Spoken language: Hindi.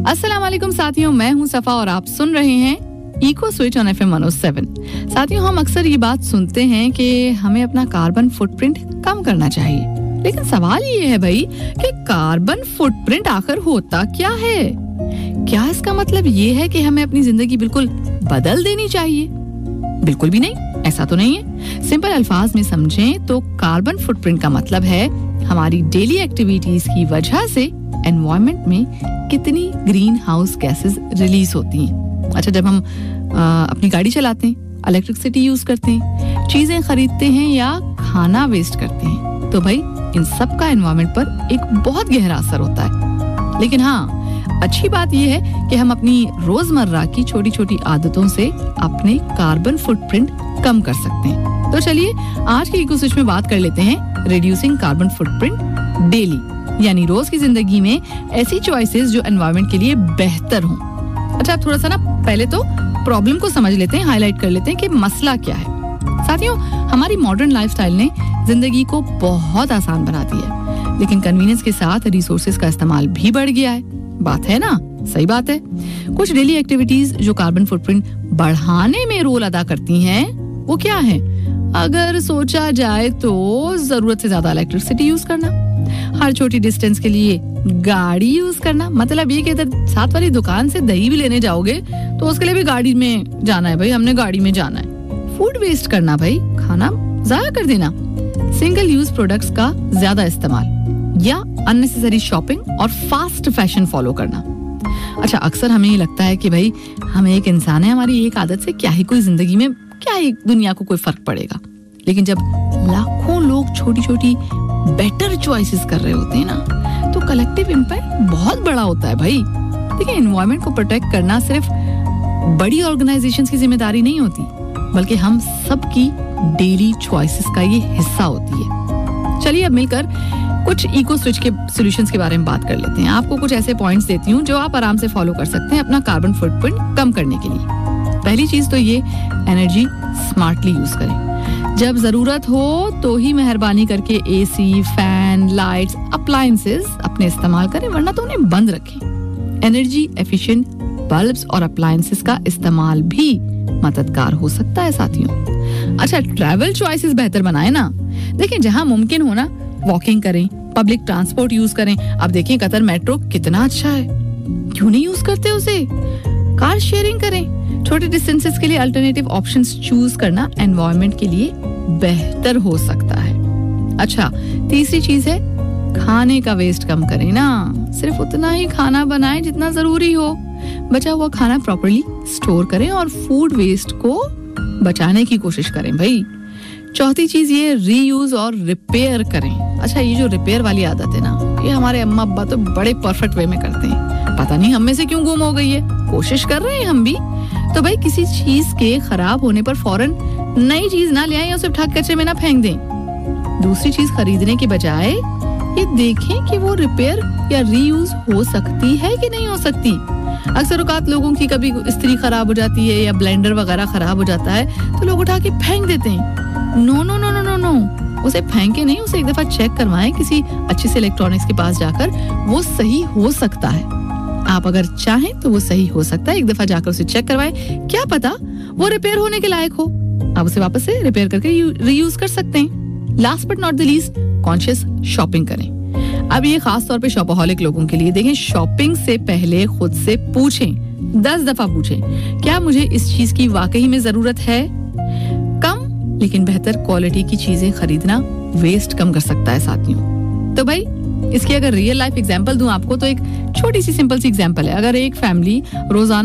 अस्सलाम वालेकुम साथियों, मैं हूं सफा और आप सुन रहे हैं इको स्विच ऑन FM 107। साथियों, हम अक्सर ये बात सुनते हैं कि हमें अपना कार्बन फुटप्रिंट कम करना चाहिए, लेकिन सवाल ये है भाई कि कार्बन फुटप्रिंट आखिर होता क्या है? क्या इसका मतलब ये है कि हमें अपनी जिंदगी बिल्कुल बदल देनी चाहिए? बिल्कुल भी नहीं, ऐसा तो नहीं है। सिंपल अल्फाज में समझें तो कार्बन फुटप्रिंट का मतलब है हमारी डेली एक्टिविटीज की वजह से एनवायरनमेंट में कितनी ग्रीन हाउस गैसेस रिलीज होती हैं। अच्छा, जब हम अपनी गाड़ी चलाते हैं, इलेक्ट्रिसिटी यूज करते हैं, चीजें खरीदते हैं या खाना वेस्ट करते हैं, तो भाई इन सब का एनवायरनमेंट पर एक बहुत गहरा असर होता है। लेकिन हाँ, अच्छी बात यह है कि हम अपनी रोजमर्रा की छोटी छोटी आदतों से अपने कार्बन फुटप्रिंट कम कर सकते हैं। तो चलिए आज के इको स्विच में बात कर लेते हैं रिड्यूसिंग कार्बन फुटप्रिंट डेली, यानी रोज की जिंदगी में ऐसी चॉइसेस जो एनवायरनमेंट के लिए बेहतर हों। अच्छा, आप थोड़ा सा ना पहले तो प्रॉब्लम को समझ लेते हैं, हाईलाइट कर लेते हैं कि मसला क्या है। साथियों, हमारी मॉडर्न लाइफस्टाइल ने जिंदगी को बहुत आसान बना दिया है, लेकिन कन्वीनियंस के साथ रिसोर्सेज का इस्तेमाल भी बढ़ गया है। बात है ना, सही बात है। कुछ डेली एक्टिविटीज जो कार्बन फुटप्रिंट बढ़ाने में रोल अदा करती हैं, वो क्या है? अगर सोचा जाए तो जरूरत से ज्यादा इलेक्ट्रिसिटी यूज करना, हर छोटी डिस्टेंस के लिए गाड़ी यूज करना, मतलब ये कि इधर साथ वाली दुकान से दही भी लेने जाओगे तो उसके लिए भी गाड़ी में जाना है भाई, हमने गाड़ी में जाना है। फूड वेस्ट करना भाई, खाना जाया कर देना, सिंगल यूज प्रोडक्ट्स का ज्यादा इस्तेमाल या अननेसेसरी शॉपिंग और फास्ट फैशन फॉलो करना। अच्छा, अक्सर हमें ये लगता है कि भाई हम एक इंसान है, हमारी एक आदत से क्या ही कोई जिंदगी में, क्या ही दुनिया को कोई फर्क पड़ेगा। लेकिन जब लाखों लोग छोटी छोटी बेटर चॉइसेस कर रहे होते हैं ना, तो कलेक्टिव इम्पैक्ट बहुत बड़ा होता है भाई। देखिए, एनवायरनमेंट को प्रोटेक्ट करना सिर्फ बड़ी ऑर्गेनाइजेशंस की जिम्मेदारी नहीं होती, बल्कि हम सबकी डेली चॉइसेस का ये हिस्सा होती है। चलिए अब मिलकर कुछ इको स्विच के सॉल्यूशंस के बारे में बात कर लेते हैं। आपको कुछ ऐसे पॉइंट्स देती हूँ जो आप आराम से फॉलो कर सकते हैं अपना कार्बन फुटप्रिंट कम करने के लिए। पहली चीज तो ये, एनर्जी स्मार्टली यूज करें। जब जरूरत हो तो ही मेहरबानी करके एसी, फैन, लाइट्स, अप्लायंसेस अपने इस्तेमाल करें, वरना तो उन्हें बंद रखें। एनर्जी एफिशिएंट बल्ब्स और अप्लायंसेस का इस्तेमाल भी मददगार हो सकता है साथियों। अच्छा, ट्रैवल चॉइसेस बेहतर बनाए ना। देखिए, जहां मुमकिन हो ना, वॉकिंग करें, पब्लिक ट्रांसपोर्ट यूज करें। अब देखिए कतर मेट्रो कितना अच्छा है, क्यों नहीं यूज करते उसे? कार शेयरिंग करें, छोटे डिस्टेंसेस के लिए अल्टरनेटिव ऑप्शंस चूज करना एनवायरनमेंट के लिए बेहतर हो सकता है। अच्छा, तीसरी चीज है, खाने का वेस्ट कम करें ना। सिर्फ उतना ही खाना बनाएं जितना जरूरी हो। बचा हुआ खाना प्रॉपर्ली स्टोर करें और फूड वेस्ट को बचाने की कोशिश करें भाई। चौथी चीज ये, रीयूज और रिपेयर करें। अच्छा, ये जो रिपेयर वाली आदत है ना, ये हमारे अम्मा अब्बा तो बड़े परफेक्ट वे में करते हैं, पता नहीं हम में से क्यों गुम हो गई है। कोशिश कर रहे हैं हम भी। तो भाई किसी चीज के खराब होने पर फौरन नई चीज ना ले आएं या उसे उठा कचरे में ना फेंक दें। दूसरी चीज खरीदने के बजाय ये देखें कि वो रिपेयर या रीयूज हो सकती है कि नहीं हो सकती। अक्सर औकात लोगों की कभी इस्त्री खराब हो जाती है या ब्लेंडर वगैरह खराब हो जाता है तो लोग उठा के फेंक देते हैं। No no no no no no, उसे फेंके नहीं, उसे एक दफा चेक करवाएं किसी अच्छे से इलेक्ट्रॉनिक्स के पास जाकर। वो सही हो सकता है, आप अगर चाहें तो वो सही हो सकता है। एक दफा जाकर उसे चेक करवाएं, क्या पता वो रिपेयर होने के लायक हो, आप उसे वापस से रिपेयर करके रीयूज कर सकते हैं। Last but not the least, conscious shopping करें। अब ये खास तौर पे शॉपaholic लोगों के लिए। देखें, शॉपिंग से पहले खुद से पूछें, 10 दफा पूछें, क्या मुझे इस चीज की वाकई में जरूरत है? कम लेकिन बेहतर क्वालिटी की चीजें खरीदना वेस्ट कम कर सकता है साथियों। तो भाई इसकी अगर रियल लाइफ एग्जांपल दूं आपको, तो एक छोटी सी सिंपल सी एग्जांपल है। अगर एक फैमिली रोजाना